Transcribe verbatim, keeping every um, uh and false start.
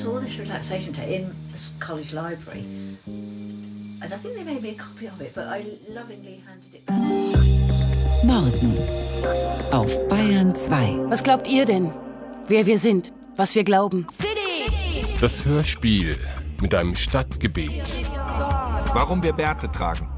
saw this relaxation tape in the college library. And I think they made me a copy of it, but I lovingly handed it back. Morden auf Bayern zwei. Was glaubt ihr denn? Wer wir sind, was wir glauben? City! Das Hörspiel mit einem Stadtgebet. Warum wir Bärte tragen.